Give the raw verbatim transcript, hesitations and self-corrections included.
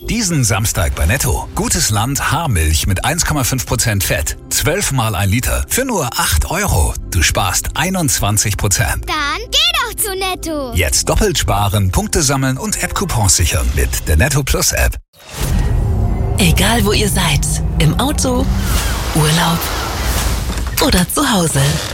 Diesen Samstag bei Netto. Gutes Land Haarmilch mit eins Komma fünf Prozent Fett. zwölf mal ein Liter für nur acht Euro. Du sparst einundzwanzig Prozent. Dann geh doch zu Netto. Jetzt doppelt sparen, Punkte sammeln und App-Coupons sichern mit der Netto Plus App. Egal wo ihr seid, im Auto, Urlaub oder zu Hause.